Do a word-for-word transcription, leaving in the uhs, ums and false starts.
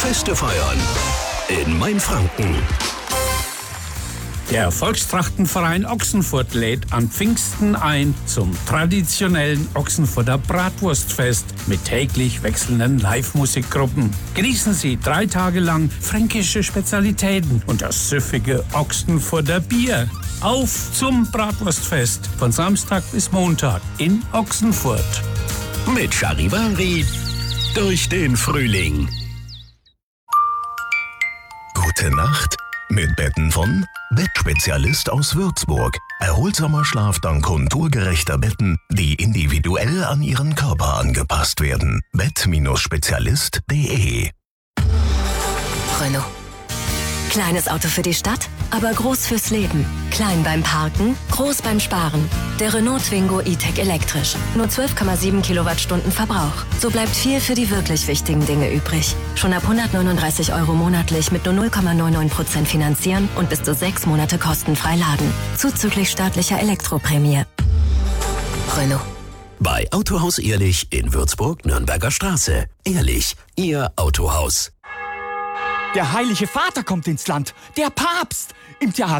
Feste feiern in Mainfranken. Der Volkstrachtenverein Ochsenfurt lädt an Pfingsten ein zum traditionellen Ochsenfurter Bratwurstfest mit täglich wechselnden Live-Musikgruppen. Genießen Sie drei Tage lang fränkische Spezialitäten und das süffige Ochsenfurter Bier. Auf zum Bratwurstfest von Samstag bis Montag in Ochsenfurt. Mit Charivari durch den Frühling. Gute Nacht mit Betten von Bettspezialist aus Würzburg. Erholsamer Schlaf dank konturgerechter Betten, die individuell an Ihren Körper angepasst werden. bett Spezialist punkt de. Renault. Kleines Auto für die Stadt, aber groß fürs Leben. Klein beim Parken, groß beim Sparen. Der Renault Twingo E-Tech elektrisch. Nur zwölf Komma sieben Kilowattstunden Verbrauch. So bleibt viel für die wirklich wichtigen Dinge übrig. Schon ab hundertneununddreißig Euro monatlich mit nur null Komma neunundneunzig Prozent finanzieren und bis zu sechs Monate kostenfrei laden. Zuzüglich staatlicher Elektroprämie. Renault. Bei Autohaus Ehrlich in Würzburg, Nürnberger Straße. Ehrlich, Ihr Autohaus. Der Heilige Vater kommt ins Land. Der Papst. Im Theater